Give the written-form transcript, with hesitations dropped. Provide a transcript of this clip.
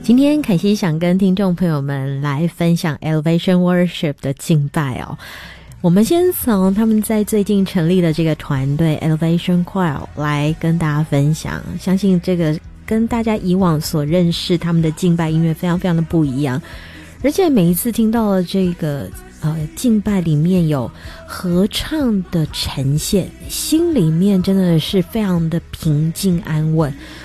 今天凯西想跟听众朋友们来分享 Elevation Worship 的敬拜哦。我们先从他们在最近成立的这个团队 Elevation Choir 来跟大家分享，相信这个跟大家以往所认识他们的敬拜音乐非常非常的不一样，而且每一次听到了这个敬拜里面有合唱的呈现，心里面真的是非常的平静安稳。